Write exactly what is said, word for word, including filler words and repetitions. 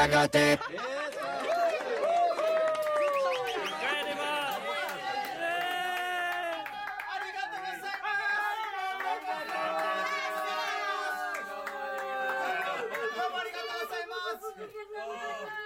やがてどうもありがとうございます。